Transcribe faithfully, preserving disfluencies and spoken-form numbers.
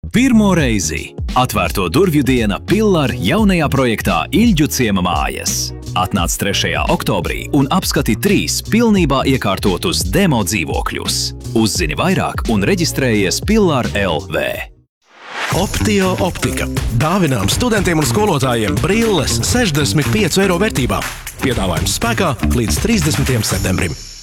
Pirmo reizi atvērto durvju diena Pillar jaunajā projektā Ilģu ciema mājas. Atnāc trešajā oktobrī un apskati trīs pilnībā iekārtotus demo dzīvokļus. Uzzini vairāk un reģistrējies Pillar L V. Optio optika. Dāvinām studentiem un skolotājiem brilles sešdesmit piecu eiro vērtībā. Piedāvājums spēkā līdz trīsdesmitajam septembrim.